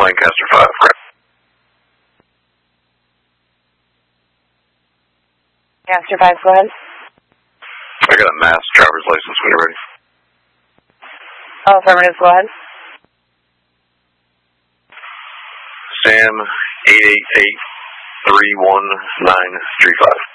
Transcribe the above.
Lancaster 5, correct? Lancaster 5, go ahead. I got a Mass driver's license when you're ready. Oh, affirmative, go ahead. Sam 888-31935.